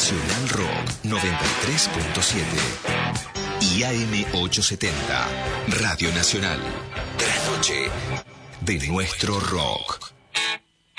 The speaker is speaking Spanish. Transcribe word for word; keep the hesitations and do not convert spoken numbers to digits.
Nacional Rock noventa y tres punto siete y A M ochocientos setenta, Radio Nacional. De la noche, de nuestro rock.